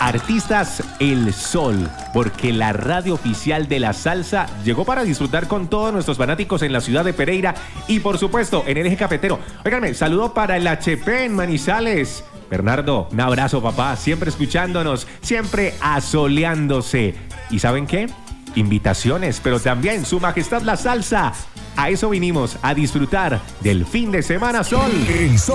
Artistas El Sol, porque la radio oficial de la salsa llegó para disfrutar con todos nuestros fanáticos en la ciudad de Pereira y por supuesto en el eje cafetero. Óiganme, saludo para el HP en Manizales. Bernardo, un abrazo, papá, siempre escuchándonos, siempre asoleándose. ¿Y saben qué? Invitaciones, pero también Su Majestad la Salsa. A eso vinimos, a disfrutar del fin de semana Sol. El Sol.